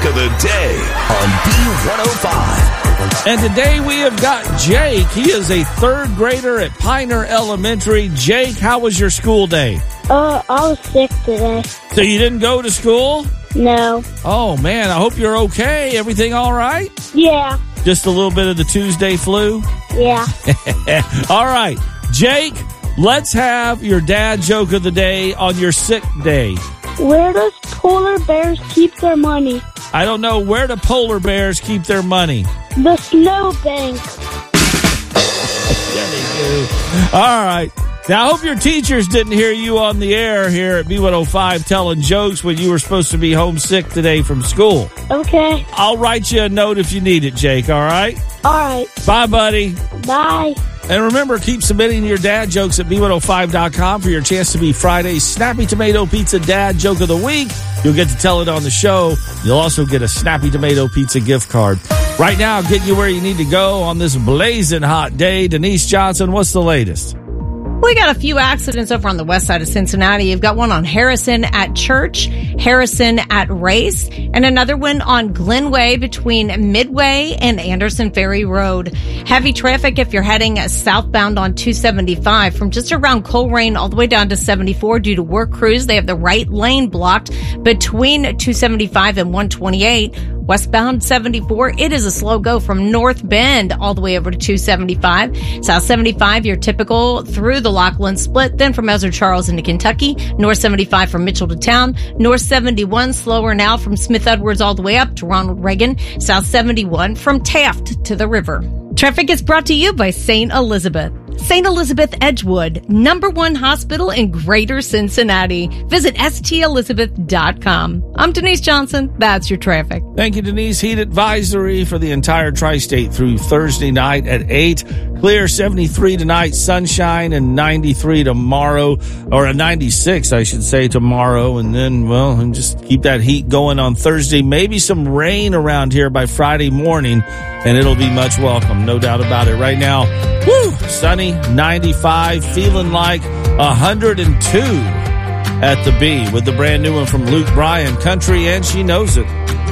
of the day on B105. And today we have got Jake. He is a third grader at Pioneer Elementary. Jake, how was your school day? I was sick today. So you didn't go to school? No. Oh, man, I hope you're okay. Everything all right? Yeah. Just a little bit of the Tuesday flu? Yeah. All right, Jake, let's have your dad joke of the day on your sick day. Where does polar bears keep their money? I don't know. Where do polar bears keep their money? The snowbank. Yeah, they do. All right. Now, I hope your teachers didn't hear you on the air here at B105 telling jokes when you were supposed to be homesick today from school. Okay. I'll write you a note if you need it, Jake, all right? All right. Bye, buddy. Bye. And remember, keep submitting your dad jokes at B105.com for your chance to be Friday's Snappy Tomato Pizza Dad Joke of the Week. You'll get to tell it on the show. You'll also get a Snappy Tomato Pizza gift card. Right now, getting you where you need to go on this blazing hot day. Denise Johnson, what's the latest? We got a few accidents over on the west side of Cincinnati. You've got one on Harrison at Church, Harrison at Race, and another one on Glenway between Midway and Anderson Ferry Road. Heavy traffic if you're heading southbound on 275 from just around Coleraine all the way down to 74 due to work crews. They have the right lane blocked between 275 and 128. Westbound 74, it is a slow go from North Bend all the way over to 275. South 75, your typical through the Lockland split. Then from Ezra Charles into Kentucky. North 75 from Mitchell to Town. North 71, slower now from Smith Edwards all the way up to Ronald Reagan. South 71 from Taft to the river. Traffic is brought to you by St. Elizabeth. St. Elizabeth Edgewood, #1 hospital in Greater Cincinnati. Visit stelizabeth.com. I'm Denise Johnson. That's your traffic. Thank you, Denise. Heat advisory for the entire tri-state through Thursday night at 8. Clear 73 tonight, sunshine, and 93 tomorrow, or a 96, I should say, tomorrow. And then, well, and just keep that heat going on Thursday. Maybe some rain around here by Friday morning, and it'll be much welcome. No doubt about it. Right now, woo, sunny, 95, feeling like 102 at the B with the brand new one from Luke Bryan, Country, and She Knows It.